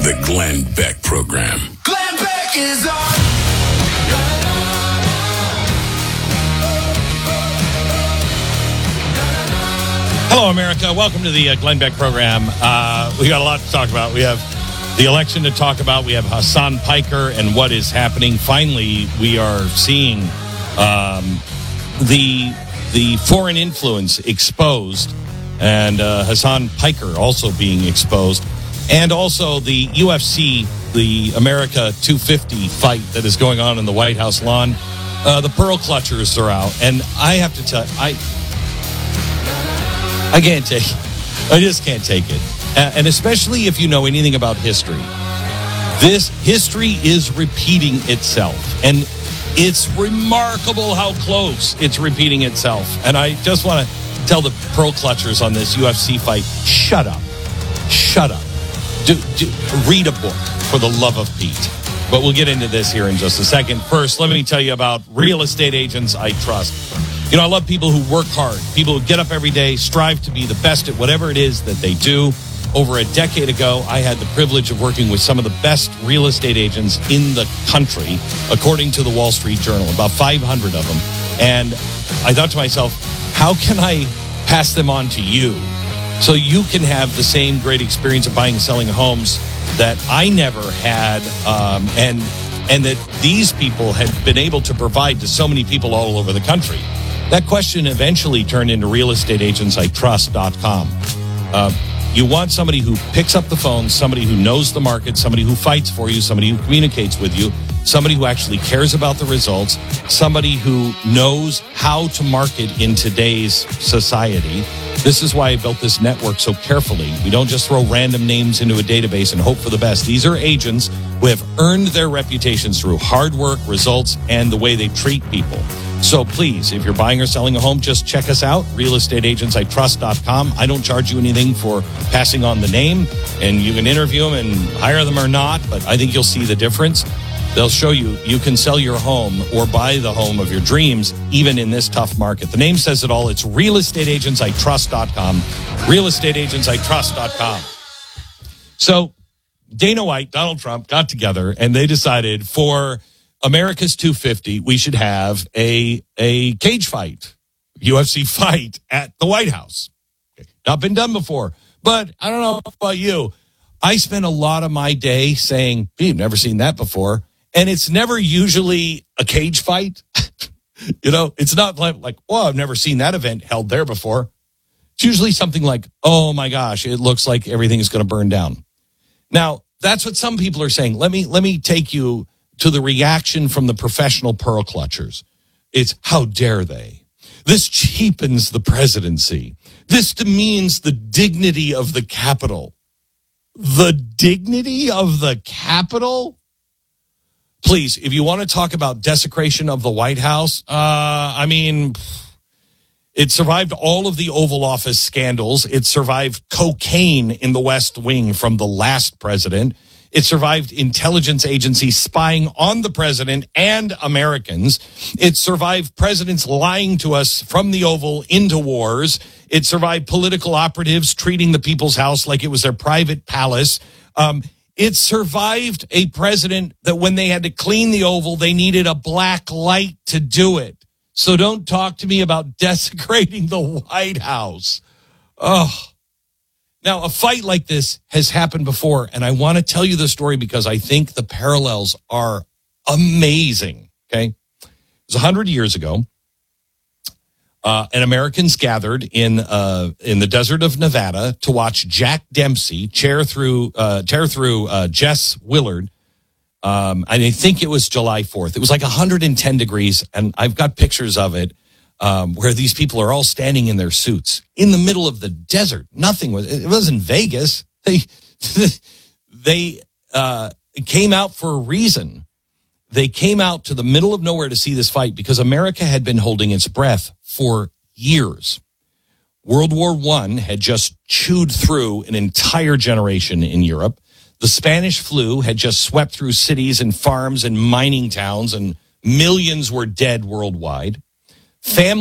The Glenn Beck Program. Glenn Beck is on. Hello, America. Welcome to the Glenn Beck Program. We got a lot to talk about. We have the election to talk about. We have Hasan Piker and what is happening. Finally, we are seeing the foreign influence exposed, and Hasan Piker also being exposed, and also the UFC, the America 250 fight that is going on in the White House lawn. The Pearl Clutchers are out, and I have to tell you, I can't take it. I just can't take it. And especially if you know anything about history. This history is repeating itself. And it's remarkable how close it's repeating itself. And I just want to tell the Pearl Clutchers on this UFC fight, shut up. Shut up. Read a book, for the love of Pete. But we'll get into this here in just a second. First, let me tell you about Real Estate Agents I Trust. You know, I love people who work hard, people who get up every day, strive to be the best at whatever it is that they do. Over a decade ago, I had the privilege of working with some of the best real estate agents in the country, according to the Wall Street Journal, about 500 of them. And I thought to myself, how can I pass them on to you so you can have the same great experience of buying and selling homes that I never had, and that these people had been able to provide to so many people all over the country? That question eventually turned into realestateagentsitrust.com. You want somebody who picks up the phone, somebody who knows the market, somebody who fights for you, somebody who communicates with you, somebody who actually cares about the results, somebody who knows how to market in today's society. This is why I built this network so carefully. We don't just throw random names into a database and hope for the best. These are agents who have earned their reputations through hard work, results, and the way they treat people. So please, if you're buying or selling a home, just check us out, realestateagentsitrust.com. I don't charge you anything for passing on the name, and you can interview them and hire them or not, but I think you'll see the difference. They'll show you can sell your home or buy the home of your dreams, even in this tough market. The name says it all. It's realestateagentsitrust.com, realestateagentsitrust.com. So Dana White, Donald Trump got together, and they decided for America's 250, we should have a cage fight, UFC fight at the White House. Not been done before, but I don't know about you. I spend a lot of my day saying, "You've never seen that before," and it's never usually a cage fight. You know, it's not like, "Well, I've never seen that event held there before." It's usually something like, "Oh my gosh, it looks like everything is going to burn down." Now, that's what some people are saying. Let me take you to the reaction from the professional Pearl Clutchers. It's, how dare they? This cheapens the presidency. This demeans the dignity of the Capitol. The dignity of the Capitol? Please, if you want to talk about desecration of the White House, it survived all of the Oval Office scandals. It survived cocaine in the West Wing from the last president. It survived intelligence agencies spying on the president and Americans. It survived presidents lying to us from the Oval into wars. It survived political operatives treating the people's house like it was their private palace. It survived a president that when they had to clean the Oval, they needed a black light to do it. So don't talk to me about desecrating the White House. Oh. Now, a fight like this has happened before, and I want to tell you the story because I think the parallels are amazing, okay? It was 100 years ago, and Americans gathered in the desert of Nevada to watch Jack Dempsey tear through Jess Willard, and I think it was July 4th. It was like 110 degrees, and I've got pictures of it. Where these people are all standing in their suits in the middle of the desert. It wasn't Vegas. They came out for a reason. They came out to the middle of nowhere to see this fight because America had been holding its breath for years. World War I had just chewed through an entire generation in Europe. The Spanish flu had just swept through cities and farms and mining towns, and millions were dead worldwide. Family